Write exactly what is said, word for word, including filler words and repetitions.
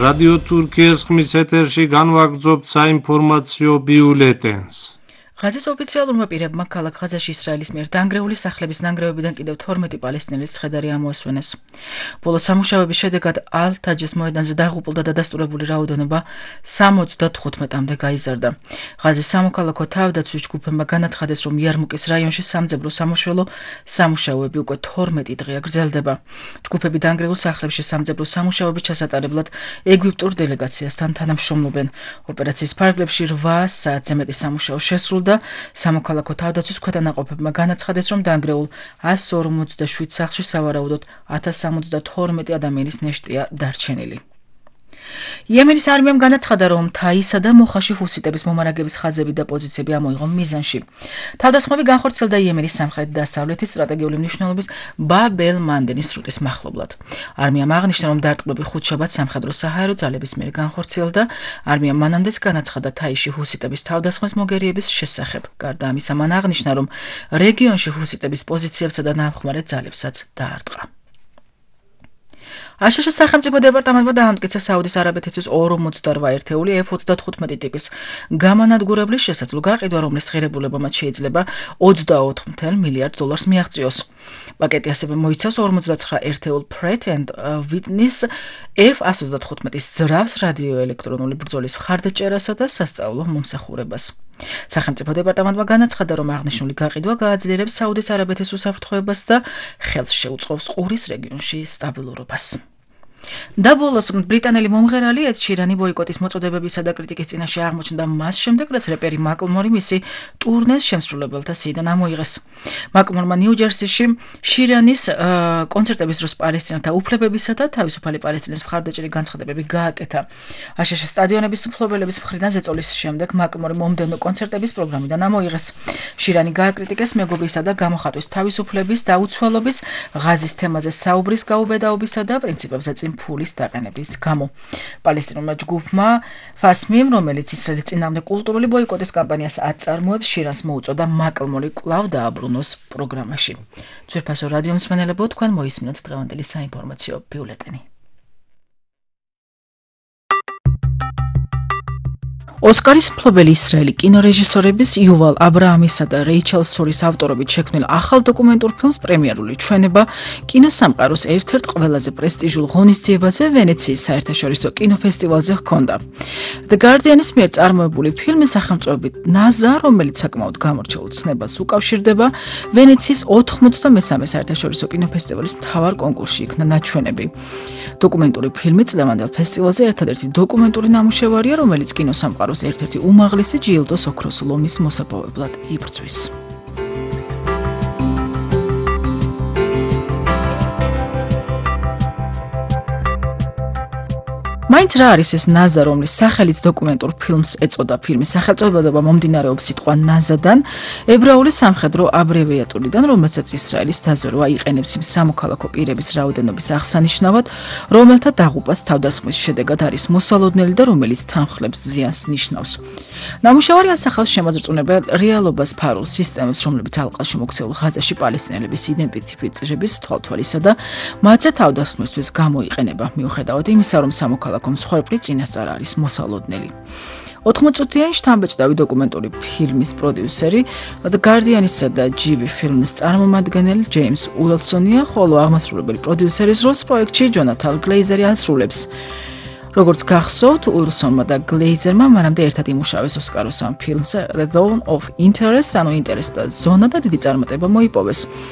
რადიო თურქიის ხმის ეთერში განვაგრძობთ საინფორმაციო ბიულეტენს. ღაზის ოფიციალურმა პირებმა ქალაქ ღაზაში ისრაელის მიერ დანგრეული სახლების ნანგრევებიდან კიდევ თორმეტი პალესტინელის ცხედარი ამოასვენეს. ბოლო სამუშაოების შედეგად ალ-თაჯის მოედანზე დაღუპულ და დადასტურებული რაოდენობა სამოცდათხუთმეტამდე გაიზარდა. ღაზის სამოქალაქო თავდაცვის ჯგუფებმა განაცხადეს, რომ იარმუკის რაიონში სამძებრო სამოშველო სამუშაოები უკვე თორმეტი დღეა გრძელდება. ჯგუფები დანგრეულ სახლებში სამძებრო სამუშაოების ჩასატარებლად ეგვიპტურ დელეგაციასთან თანამშრომლობენ. ოპერაციის ფარგლებში რვა საათზე მეტი სამუშაო შესრულდა. სამოქალაქო თავდაცვის ქვედანაყოფებმა განაცხადეს, რომ დანგრეულ ასს ორმოცდაშვიდ სახლში სავარაუდოდ ათას სამოცდათორმეტი ადამიანის ნეშტია დარჩენილი. იემენის არმიამ განაცხადა, რომ თაისა და მოხაში ჰუსიტების მომარაგების ხაზები და პოზიციები ამოიღო მიზანში. თავდასხმები განხორციელდა იემენის სამხრეთ-დასავლეთის სტრატეგიული მნიშვნელობის ბაბ-ელ-მანდენის სრუტის მახლობლად. არმიამ აღნიშნა, რომ დარტყმები ხუთშაბათს სამხედრო საჰაერო ძალების მიერ განხორციელდა. არმიამ მანამდეც განაცხადა თაიში ჰუსიტების თავდასხმის მოგერიების შესახებ. გარდა ამისა, მან აღნიშნა, რომ რეგიონში ჰუსიტების პოზიციებსა და დამხმარე ძალებსაც დაარტყა. აშშ-ის სახელმწიფო დეპარტამენტმა დაამტკიცა საუდის არაბეთისთვის ორმოცდარვა ერთეული ეფ ოცდათხუთმეტი ტიპის გამანადგურებლის შესაძლო გაყიდვა, რომლის ღირებულება მათ შეიძლება ოცდაოთხ მილიარდ დოლარს მიაღწიოს. პაკეტი ასევე მოიცავს ორმოცდაცხრა ერთეულ Pratt and Whitney-ს ეფ εκατს ოცდათხუთმეტის ძრავს რადიოელექტრონული ბრძოლის მხარდაჭერასა და სასწავლო მომსახურებას. სახელმწიფო დეპარტამენტმა განაცხადა, რომ აღნიშნული გაყიდვა გააძლიერებს საუდის არაბეთის უსაფრთხოებას და ხელს შეუწყობს ყურის რეგიონში სტაბილურობას. და ბოლოს ბრიტანელი მომღერალი ედ შირანი ბოიკოტის მოწოდებებისა და კრიტიკის წინაშე აღმოჩნდა მას შემდეგ, რაც რეპერი მაკლმორი მისი ტურნეს შემსრულებელთა სიიდან ამოიღეს. მაკლმორმა ნიუ-ჯერსიში შირანის კონცერტების დროს პალესტინელთა უფლებებისა და თავისუფალი პალესტინის მხარდაჭერი განცხადებები გააკეთა. აშშ სტადიონების მფლობელების მხრიდან ზეწოლის შემდეგ მაკლმორი მომდევნო კონცერტების პროგრამიდან ამოიღეს. შირანი გააკრიტიკეს მეგობრისა და გამოხატვის თავისუფლების და უცველობის, ღაზის თემაზე საუბრის გაუბედაობისა და პრინციპებზე წინ ფულის დაყენების გამო. პალესტინურმა ჯგუფმა ფასმიმ, რომელიც ისრაელის წინააღმდეგ კულტურული ბოიკოტის კამპანიას აწარმოებს, შირანს მოუწოდა მაკლმორი კვლავ დააბრუნოს პროგრამაში. ძვირფასო რადიო მსმენელებო, თქვენ მოისმინოთ დღევანდელი საინფორმაციო ბიულეტენი. ოსკარის მფლობელი ისრაელი კინორეჟისორების იუვალ აბრაამისა და რეიჩელ სორის ავტორობით შექმნილ ახალ დოკუმენტურ ფილმს პრემიერული ჩვენება კინოსამყაროს ერთ-ერთ ყველაზე პრესტიჟულ ღონისძიებაზე ვენეციის საერთაშორისო კინოფესტივალზე ჰქონდა. The Guardian-ის მიერ წარმოებული ფილმი სახელმწიფოებით ნაზა, რომელიც საკმაოდ გამორჩეულ ცნებას უკავშირდება, ვენეციის ოთხმოცდამესამე საერთაშორისო კინოფესტივალის მთავარ კონკურსში იქნა ნაჩვენები. დოკუმენტური ფილმი წლევანდელ ფესტივალზე ერთადერთი დოკუმენტური ნამუშევარია, რომელიც კინოსამყაროს ერთ-ერთი უმაღლესი ჯილდოს ოქროს ლომის მოსაპოვებლად იბრძვის. მაინც რა არის ეს ნაზა, რომლის სახელიც დოკუმენტურ ფილმს ეწოდა? ფილმის სახელწოდება მომდინარეობს სიტყვა ნაზადან, ებრაული სამხედრო აბრევიატურიდან, რომელსაც ისრაელის დაზვერვა იყენებს იმ სამოქალაქო პირების რაოდენობის აღსანიშნავად, რომელთა დაღუპვას თავდასხმის შედეგად არის მოსალოდნელი და რომელიც თანხლებს ზიანს ნიშნავს. ნამუშევარი ასახავს შემოწმებელ რეალობას ფარულ სისტემებს, რომლებიც ალყაში მოქცეულ ღაზაში პალესტინელების იდენტიფიცირების თვალთვალისა და მათზე თავდასხმისთვის გამოიყენება, მიუხედავად იმისა, რომ სამოქალაქო მსხვერპლი წინასწარ არის მოსალოდნელი. ოთხმოცწუთიანი შთამბეჭდავი დოკუმენტური ფილმის პროდიუსერი The Guardian-ისა და ჯივი ფილმის წარმომადგენელი ჯეიმს უილსონია, ხოლო აღმასრულებელი პროდიუსერის როლს პროექტში ჯონათან გლეიზერი ასრულებს. როგორც გახსოვთ, უილსონმა და გლეიზერმა მანამდე ერთად იმუშავეს ოსკაროს ამ ფილმზე The Zone of Interest, ანუ ინტერესთა ზონა და დიდი წარმატება მოიპოვეს.